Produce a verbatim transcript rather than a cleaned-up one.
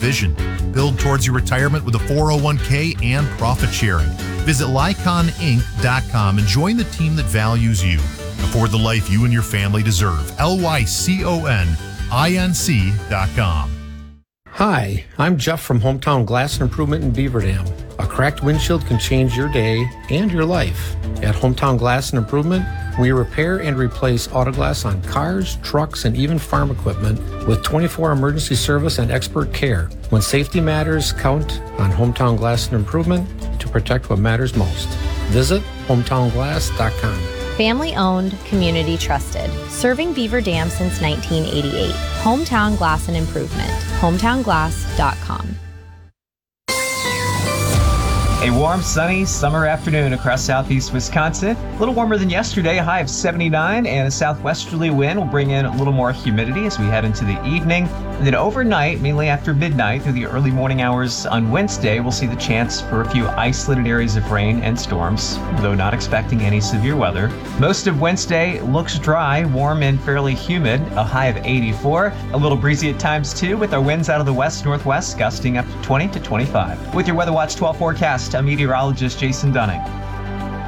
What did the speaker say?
vision. Build towards your retirement with a four oh one k and profit sharing. Visit lycon inc dot com and join the team that values you. Afford the life you and your family deserve. L Y C O N I N C dot com. Hi, I'm Jeff from Hometown Glass and Improvement in Beaver Dam. A cracked windshield can change your day and your life. At Hometown Glass and Improvement, we repair and replace auto glass on cars, trucks, and even farm equipment with twenty-four emergency service and expert care. When safety matters, count on Hometown Glass and Improvement to protect what matters most. Visit hometown glass dot com. Family owned, community trusted. Serving Beaver Dam since nineteen eighty-eight. Hometown Glass and Improvement. hometown glass dot com. A warm, sunny summer afternoon across southeast Wisconsin. A little warmer than yesterday, a high of seventy-nine, and a southwesterly wind will bring in a little more humidity as we head into the evening. And then overnight, mainly after midnight through the early morning hours on Wednesday, we'll see the chance for a few isolated areas of rain and storms, though not expecting any severe weather. Most of Wednesday looks dry, warm, and fairly humid, a high of eighty-four. A little breezy at times, too, with our winds out of the west-northwest gusting up to twenty to twenty-five. With your Weather Watch twelve forecast, I'm meteorologist Jason Dunning.